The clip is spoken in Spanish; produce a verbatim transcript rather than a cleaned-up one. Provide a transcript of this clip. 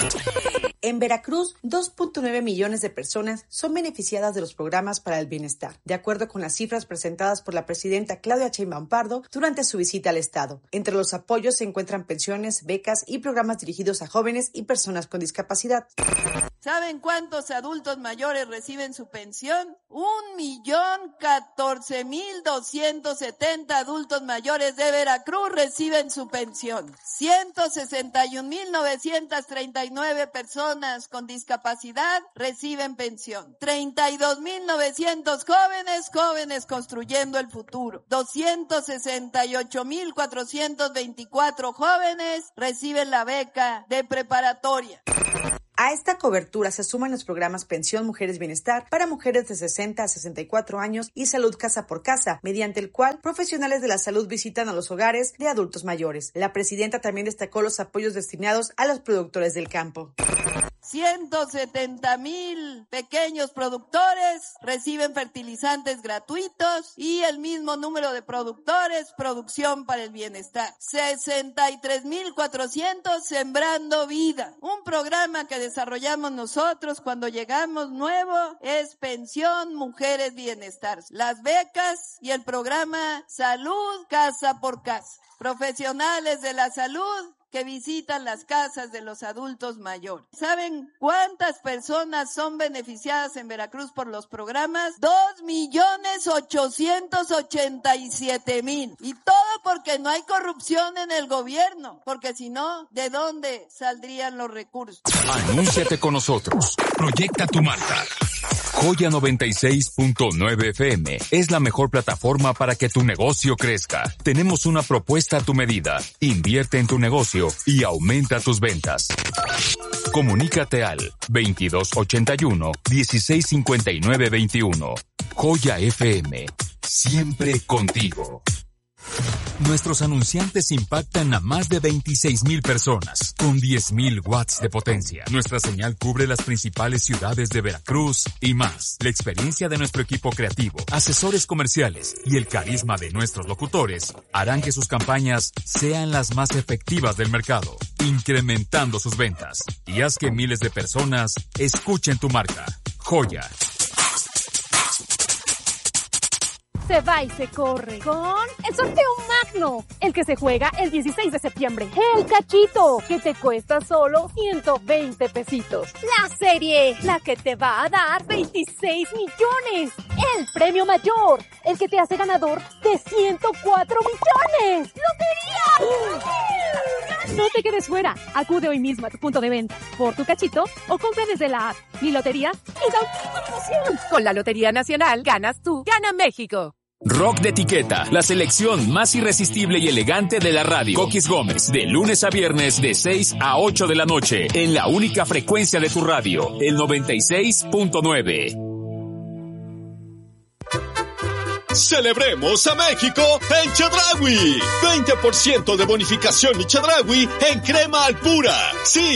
En Veracruz, dos punto nueve millones de personas son beneficiadas de los programas para el bienestar, de acuerdo con las cifras presentadas por la presidenta Claudia Sheinbaum Pardo durante su visita al estado. Entre los apoyos se encuentran pensiones, becas y programas dirigidos a jóvenes y personas con discapacidad. ¿Saben cuántos adultos mayores reciben su pensión? Un millón catorce mil doscientos setenta adultos mayores de Veracruz reciben su pensión. ciento sesenta y un mil novecientos treinta y nueve personas con discapacidad reciben pensión. treinta y dos mil novecientos jóvenes, jóvenes construyendo el futuro. doscientos sesenta y ocho mil cuatrocientos veinticuatro jóvenes reciben la beca de preparatoria. A esta cobertura se suman los programas Pensión Mujeres Bienestar para mujeres de sesenta a sesenta y cuatro años y Salud Casa por Casa, mediante el cual profesionales de la salud visitan a los hogares de adultos mayores. La presidenta también destacó los apoyos destinados a los productores del campo. ciento setenta mil pequeños productores reciben fertilizantes gratuitos y el mismo número de productores, producción para el bienestar. sesenta y tres mil cuatrocientos Sembrando Vida. Un programa que desarrollamos nosotros cuando llegamos nuevo es Pensión Mujeres Bienestar. Las becas y el programa Salud Casa por Casa. Profesionales de la salud que visitan las casas de los adultos mayores. ¿Saben cuántas personas son beneficiadas en Veracruz por los programas? Dos millones ochocientos ochenta y siete mil. Y todo porque no hay corrupción en el gobierno, porque si no, ¿de dónde saldrían los recursos? Anúnciate con nosotros. Proyecta tu marca. Joya noventa y seis punto nueve F M es la mejor plataforma para que tu negocio crezca. Tenemos una propuesta a tu medida. Invierte en tu negocio y aumenta tus ventas. Comunícate al veintidós ochenta y uno, dieciséis cincuenta y nueve veintiuno. Joya F M, siempre contigo. Nuestros anunciantes impactan a más de veintiséis mil personas, con diez mil watts de potencia. Nuestra señal cubre las principales ciudades de Veracruz y más. La experiencia de nuestro equipo creativo, asesores comerciales y el carisma de nuestros locutores harán que sus campañas sean las más efectivas del mercado, incrementando sus ventas. Y haz que miles de personas escuchen tu marca. Joya. Se va y se corre con el sorteo magno, el que se juega el dieciséis de septiembre. El cachito, que te cuesta solo ciento veinte pesitos. La serie, la que te va a dar veintiséis millones. El premio mayor, el que te hace ganador de ciento cuatro millones. ¡Lotería! No te quedes fuera. Acude hoy mismo a tu punto de venta por tu cachito o compra desde la app Mi Lotería y da una promoción. Con la Lotería Nacional ganas tú, gana México. Rock de etiqueta, la selección más irresistible y elegante de la radio. Coquis Gómez, de lunes a viernes de seis a ocho de la noche, en la única frecuencia de tu radio, el noventa y seis punto nueve. ¡Celebremos a México en Chedraui! veinte por ciento de bonificación y Chedraui en crema al pura. Sí,